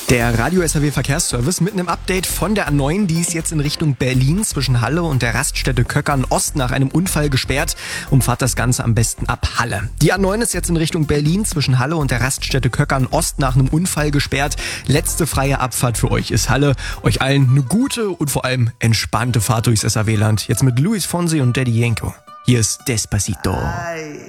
Der Radio SAW Verkehrsservice mit einem Update von der A9, die ist jetzt in Richtung Berlin zwischen Halle und der Raststätte Köckern Ost nach einem Unfall gesperrt. Umfahrt das Ganze am besten ab Halle. Die A9 ist jetzt in Richtung Berlin zwischen Halle und der Raststätte Köckern Ost nach einem Unfall gesperrt. Letzte freie Abfahrt für euch ist Halle. Euch allen eine gute und vor allem entspannte Fahrt durchs SAW-Land. Jetzt mit Luis Fonsi und Daddy Yankee. Hier ist Despacito. Ay.